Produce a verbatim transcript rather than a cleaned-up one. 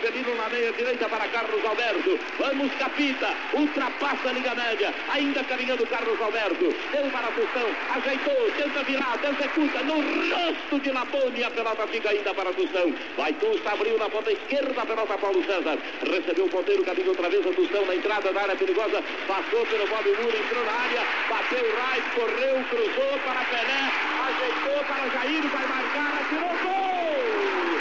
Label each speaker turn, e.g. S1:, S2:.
S1: Rivelino na meia direita para Carlos Alberto. Vamos, Capita, ultrapassa a linha média, ainda caminhando Carlos Alberto. Deu para Tostão, ajeitou, tenta virar, executa no rosto de Labone. A pelota fica ainda para Tostão. Vai Tusta, abriu na ponta esquerda, a pelota Paulo César. Recebeu o ponteiro, caminho outra vez a Tostão na entrada da área perigosa. Passou pelo Bob Muro, entrou na área, bateu o Rais, correu, cruzou para Pelé, ajeitou para Jair, vai marcar, atirou gol!